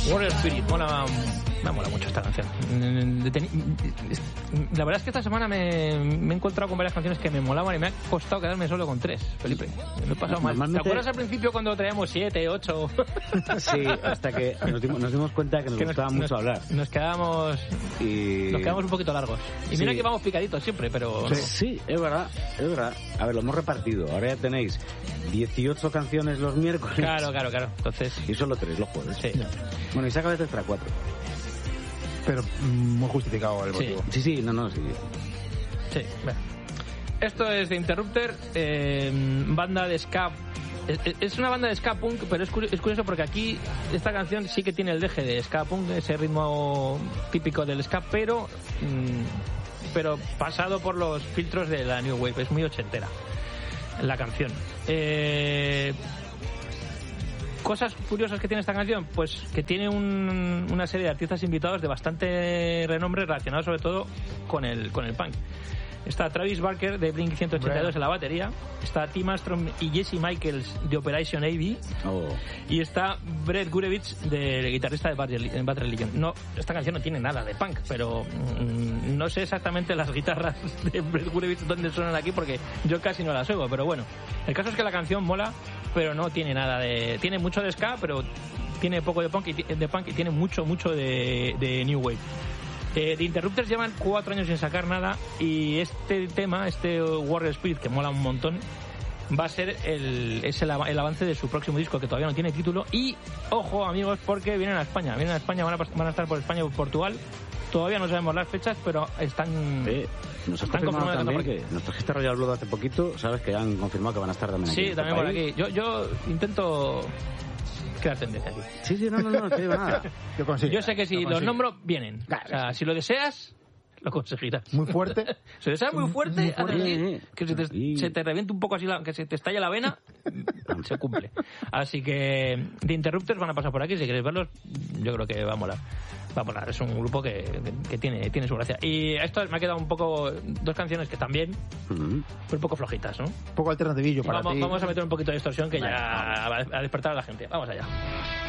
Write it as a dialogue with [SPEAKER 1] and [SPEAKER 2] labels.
[SPEAKER 1] Warrior Spirit, me mola mucho esta canción. La verdad es que esta semana me he encontrado con varias canciones que me molaban y me ha costado quedarme solo con 3, Felipe. Me he pasado mal. ¿Te acuerdas al principio cuando traíamos 7, 8?
[SPEAKER 2] Sí, hasta que nos dimos cuenta que nos gustaba mucho hablar.
[SPEAKER 1] Nos quedamos un poquito largos. Y mira que vamos picaditos siempre, pero...
[SPEAKER 2] Sí, es verdad. A ver, lo hemos repartido. Ahora ya tenéis 18 canciones los miércoles.
[SPEAKER 1] Claro. Entonces...
[SPEAKER 2] Y solo 3 los jueves.
[SPEAKER 1] Sí.
[SPEAKER 2] Bueno, y saca de extra 4.
[SPEAKER 3] Pero muy justificado el motivo.
[SPEAKER 2] Sí.
[SPEAKER 1] Sí, bueno. Esto es The Interrupter, banda de ska. Es una banda de ska punk, pero es curioso porque aquí esta canción sí que tiene el deje de ska punk, ese ritmo típico del ska, pero pasado por los filtros de la New Wave. Es muy ochentera la canción. Cosas curiosas que tiene esta canción, pues que tiene una serie de artistas invitados de bastante renombre relacionados sobre todo con el punk. Está Travis Barker de Blink-182 en la batería, está Tim Armstrong y Jesse Michaels de Operation AB, y está Brett Gurewitz, del guitarrista de Bad Religion. No, esta canción no tiene nada de punk, pero no sé exactamente las guitarras de Brett Gurewitz dónde suenan aquí porque yo casi no las oigo, pero bueno, el caso es que la canción mola, pero no tiene nada de... Tiene mucho de ska, pero tiene poco de punk y tiene mucho de New Wave. The Interrupters llevan 4 años sin sacar nada y este tema, este Warrior Spirit, que mola un montón, va a ser el avance de su próximo disco, que todavía no tiene título. Y ojo, amigos, porque vienen a España, van a estar por España y por Portugal. Todavía no sabemos las fechas, pero están
[SPEAKER 2] confirmados también que nos trajiste Royal Blood hace poquito, sabes que han confirmado que van a estar también aquí.
[SPEAKER 1] Sí, también por aquí. Yo intento crear tendencia aquí.
[SPEAKER 2] Sí, no te digo nada.
[SPEAKER 1] Yo sé que si los nombro, vienen. O sea, si lo deseas, lo conseguirás.
[SPEAKER 3] Muy fuerte.
[SPEAKER 1] Si lo deseas muy fuerte, a decir que se te reviente un poco así, que se te estalle la vena, se cumple. Así que The Interrupters van a pasar por aquí. Si queréis verlos, yo creo que va a molar. Es un grupo que tiene su gracia. Y esto me ha quedado un poco... 2 canciones que también... pero un poco flojitas, ¿no?
[SPEAKER 3] Un poco alternativillo para ti.
[SPEAKER 1] Vamos a meter un poquito de distorsión que ya va a despertar a la gente. Vamos allá.